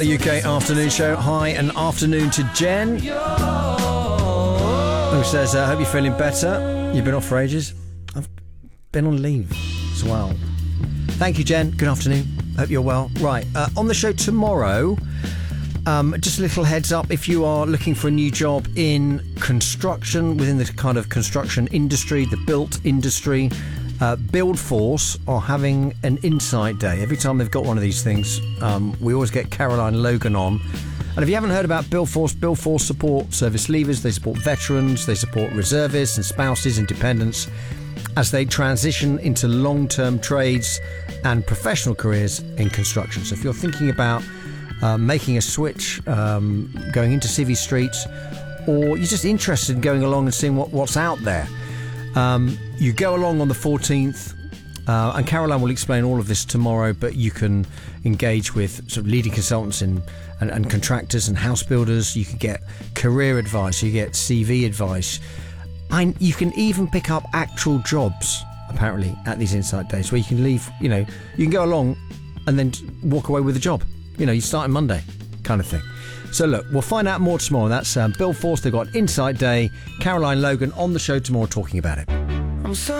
The UK Afternoon Show. Hi and afternoon to Jen, who says, I hope you're feeling better. You've been off for ages. I've been on leave as well. Thank you, Jen. Good afternoon. Hope you're well. Right, on the show tomorrow, just a little heads up, if you are looking for a new job in construction, within the kind of construction industry, the built industry, Buildforce are having an Insight Day. Every time they've got one of these things, we always get Caroline Logan on. And if you haven't heard about Buildforce support service leavers, they support veterans, they support reservists and spouses and dependents as they transition into long-term trades and professional careers in construction. So if you're thinking about making a switch, going into Civvy Street, or you're just interested in going along and seeing what's out there, you go along on the 14th, and Caroline will explain all of this tomorrow, but you can engage with sort of leading consultants and contractors and house builders. You can get career advice, you get CV advice. You can even pick up actual jobs, apparently, at these Insight Days, where you can leave, you can go along and then walk away with a job. You start on Monday, kind of thing. So look, we'll find out more tomorrow. That's Buildforce. They've got Insight Day. Caroline Logan on the show tomorrow talking about it. I'm so